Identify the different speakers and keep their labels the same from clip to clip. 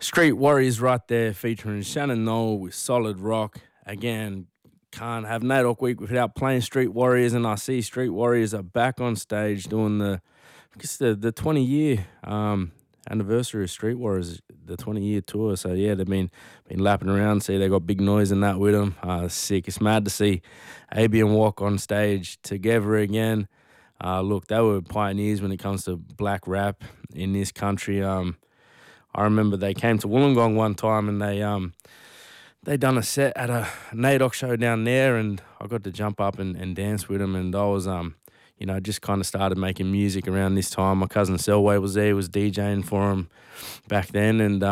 Speaker 1: Street Warriors right there featuring Shannon Knoll with Solid Rock. Again, can't have NAIDOC Week without playing Street Warriors, and I see Street Warriors are back on stage doing the 20-year anniversary of Street Warriors, the 20-year tour. So yeah, they've been lapping around. See, they got Big Noise and that with them. Sick. It's mad to see AB and Walk on stage together again. Look, they were pioneers when it comes to black rap in this country. I remember they came to Wollongong one time and they done a set at a NAIDOC show down there, and I got to jump up and dance with them. And I was just kind of started making music around this time. My cousin Selway was there, was DJing for them back then, and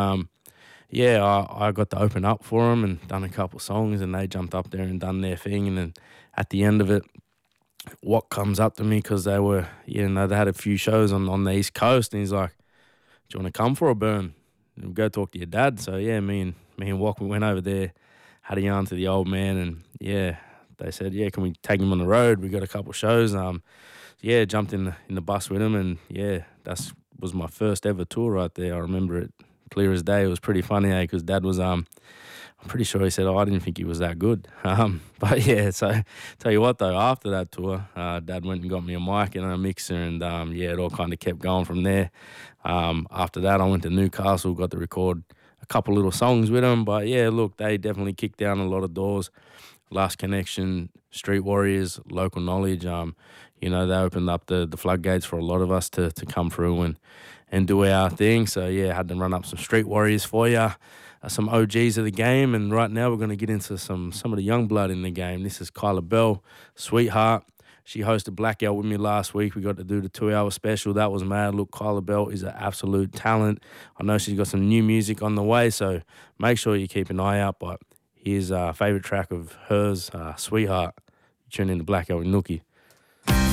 Speaker 1: I got to open up for them and done a couple songs, and they jumped up there and done their thing. And then at the end of it, What comes up to me, because they were, they had a few shows on the East Coast, and he's like, "Do you want to come for a burn? And go talk to your dad." So yeah, me and Walk, we went over there, had a yarn to the old man, and yeah, they said, "Yeah, can we take him on the road? We got a couple shows." Jumped in the bus with him, and yeah, that was my first ever tour right there. I remember it clear as day. It was pretty funny, because Dad was I'm pretty sure he said, "Oh, I didn't think he was that good." But yeah, so tell you what though, after that tour, Dad went and got me a mic and a mixer, and it all kind of kept going from there. After that, I went to Newcastle, got to record a couple little songs with them. But yeah, look, they definitely kicked down a lot of doors. Last Connection, Street Warriors, Local Knowledge, they opened up the floodgates for a lot of us to come through and do our thing. So yeah, had to run up some Street Warriors for you. Some OGs of the game, and right now we're going to get into some of the young blood in the game. This is Kyla Bell, Sweetheart. She hosted Blackout with me last week. We got to do the 2-hour special. That was mad. Look, Kyla Bell is an absolute talent. I know she's got some new music on the way, so make sure you keep an eye out. But here's a favourite track of hers, Sweetheart. Tune in to Blackout with Nookie.